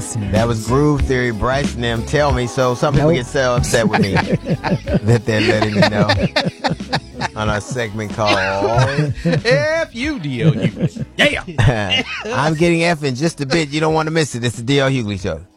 That was Groove Theory. Bryce and them tell me so. Some people get so upset with me that they're letting me know on our segment called F-U-D-O-U. Yeah. I'm getting F in just a bit. You don't want to miss it. It's the D.L. Hughley Show.